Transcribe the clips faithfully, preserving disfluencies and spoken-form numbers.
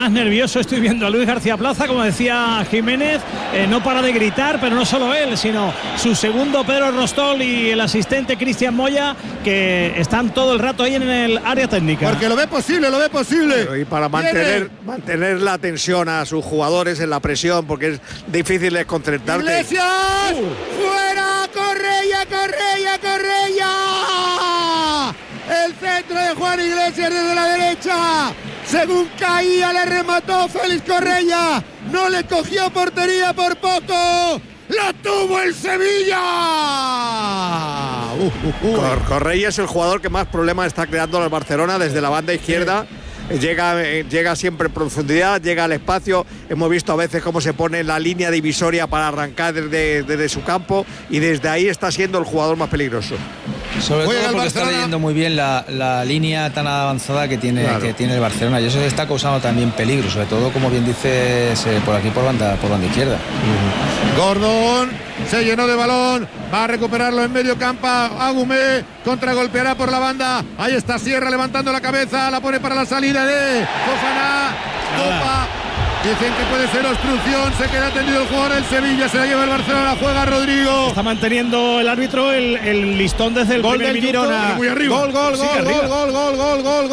Más nervioso estoy viendo a Luis García Plaza, como decía Jiménez, eh, no para de gritar, pero no solo él, sino su segundo Pedro Rostol y el asistente Cristian Moya, que están todo el rato ahí en el área técnica. Porque lo ve posible, lo ve posible. Pero y para mantener, mantener la tensión a sus jugadores en la presión, porque es difícil desconcertarte. ¡Iglesias! Uh. ¡Fuera! ¡Correia, Correia, Correia! El centro de Juan Iglesias desde la derecha. Según caía, le remató Félix Correia. No le cogió portería por poco. ¡La tuvo el Sevilla! Uh, uh, uh. Cor Correia es el jugador que más problemas está creando al Barcelona desde la banda izquierda. Sí. Llega, eh, llega siempre en profundidad, llega al espacio. Hemos visto a veces cómo se pone en la línea divisoria para arrancar desde, desde su campo, y desde ahí está siendo el jugador más peligroso. Sobre todo porque está leyendo muy bien la, la línea tan avanzada que tiene, claro. que tiene el Barcelona, y eso le está causando también peligro, sobre todo, como bien dices, eh, por aquí por banda, por banda izquierda. Uh-huh. Gordon se llenó de balón, va a recuperarlo en medio campo. Agumé contragolpeará por la banda. Ahí está Sierra levantando la cabeza, la pone para la salida de Fofana. Copa. Dicen que puede ser obstrucción, se queda tendido el jugador del Sevilla, se la lleva el Barcelona, juega Rodrigo. Está manteniendo el árbitro el, el listón desde el gol primer del minuto. Girona. Muy arriba. Gol, gol, gol, gol, gol, gol, gol, gol,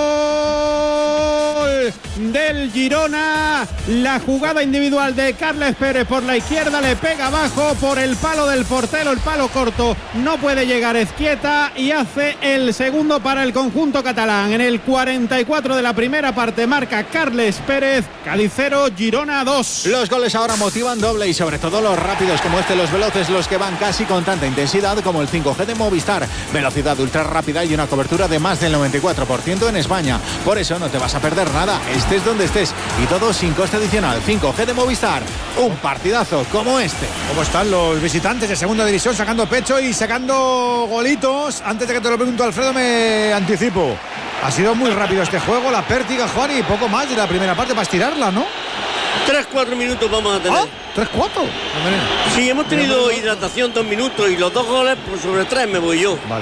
gol del Girona. La jugada individual de Carles Pérez por la izquierda, le pega abajo por el palo del portero, el palo corto, no puede llegar Ezquieta, y hace el segundo para el conjunto catalán. En el cuarenta y cuatro de la primera parte marca Carles Pérez. Cádiz cero, Girona dos. Los goles ahora motivan doble, y sobre todo los rápidos como este, los veloces, los que van casi con tanta intensidad como el cinco G de Movistar. Velocidad ultra rápida y una cobertura de más del noventa y cuatro por ciento en España. Por eso no te vas a perder nada, estés donde estés, y todo sin coste adicional. cinco G de Movistar, un partidazo como este. ¿Cómo están los visitantes de segunda división sacando pecho y sacando golitos? Antes de que te lo pregunto, Alfredo, me anticipo. Ha sido muy rápido este juego, la pértiga, Juan, y poco más de la primera parte para estirarla, ¿no? tres cuatro minutos vamos a tener. ¿Ah? ¿tres cuatro? Sí, hemos tenido hidratación dos minutos, y los dos goles por sobre tres me voy yo. Vale.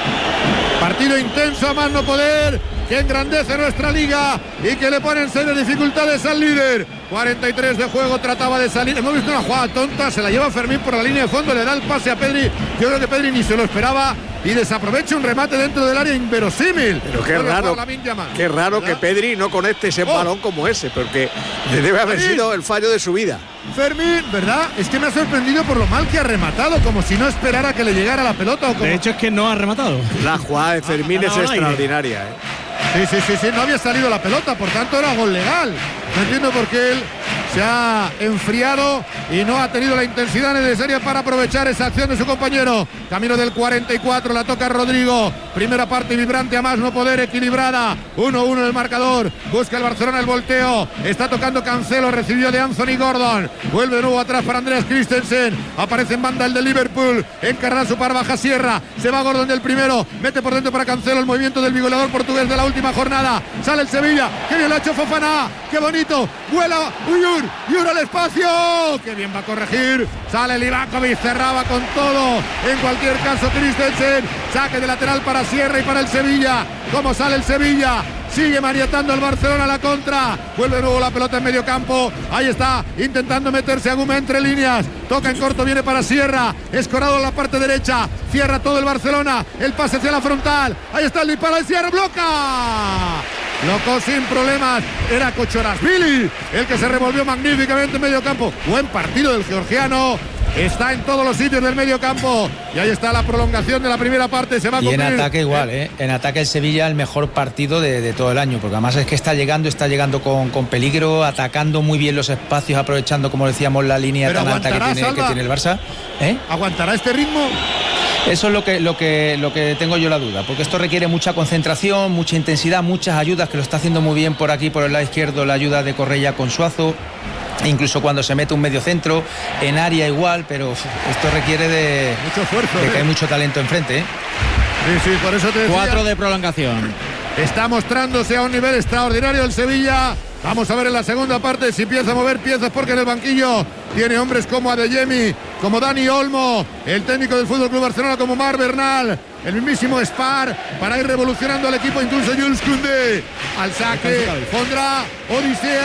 Partido intenso a más no poder, que engrandece nuestra liga y que le pone en serias dificultades al líder. cuarenta y tres de juego, trataba de salir. Hemos visto una jugada tonta, se la lleva Fermín por la línea de fondo, le da el pase a Pedri. Yo creo que Pedri ni se lo esperaba y desaprovecha un remate dentro del área inverosímil. Pero qué raro, qué raro que Pedri no conecte ese oh. balón como ese, porque debe haber Fermín. sido el fallo de su vida. Fermín, ¿verdad? Es que me ha sorprendido por lo mal que ha rematado, como si no esperara que le llegara la pelota. O como... De hecho es que no ha rematado. La jugada de Fermín es extraordinaria, ¿eh? Sí, sí, sí, sí, no había salido la pelota, por tanto era gol legal. No entiendo por qué él se ha enfriado y no ha tenido la intensidad necesaria para aprovechar esa acción de su compañero. Camino del cuarenta y cuatro, la toca Rodrigo. Primera parte vibrante a más no poder, equilibrada. uno uno en el marcador. Busca el Barcelona el volteo. Está tocando Cancelo, recibió de Anthony Gordon. Vuelve de nuevo atrás para Andreas Christensen. Aparece en banda el de Liverpool. Encarna su par, baja Sierra. Se va Gordon del primero. Mete por dentro para Cancelo, el movimiento del bigoleador portugués de la última jornada. Sale el Sevilla. Qué bien lo ha hecho Fofana. Qué bonito. Vuela Uyur. Uyur al espacio. Qué bien va a corregir. Sale Livakovic. Cerraba con todo. En cualquier caso, Christensen. Saque de lateral para Sierra y para el Sevilla. ¿Cómo sale el Sevilla? Sigue maniatando el Barcelona a la contra. Vuelve de nuevo la pelota en medio campo. Ahí está, intentando meterse Agüme entre líneas. Toca en corto, viene para Sierra. Escorado en la parte derecha. Cierra todo el Barcelona. El pase hacia la frontal. Ahí está el disparo de Sierra. ¡Bloca! Loco sin problemas. Era Kochorashvili el que se revolvió magníficamente en medio campo. Buen partido del georgiano. Está en todos los sitios del medio campo. Y ahí está la prolongación de la primera parte. Se va a y cumplir. en ataque igual, ¿eh? En ataque el Sevilla el mejor partido de, de todo el año. Porque además es que está llegando, está llegando con, con peligro, atacando muy bien los espacios, aprovechando, como decíamos, la línea tan alta que tiene, que tiene el Barça. ¿Eh? ¿Aguantará este ritmo? Eso es lo que, lo, que, lo que tengo yo la duda, porque esto requiere mucha concentración, mucha intensidad, muchas ayudas, que lo está haciendo muy bien por aquí, por el lado izquierdo, la ayuda de Correia con Suazo. Incluso cuando se mete un medio centro, en área igual, pero uf, esto requiere de, mucho esfuerzo, de ¿eh? que hay mucho talento enfrente, ¿eh? Sí, sí, por eso te decía. Cuatro de prolongación. Está mostrándose a un nivel extraordinario el Sevilla. Vamos a ver en la segunda parte si empieza a mover piezas, porque en el banquillo tiene hombres como Adeyemi, como Dani Olmo, el técnico del Fútbol Club Barcelona, como Marc Bernal. el mismísimo Spar para ir revolucionando al equipo, incluso Jules Koundé al saque, pondrá Odisea.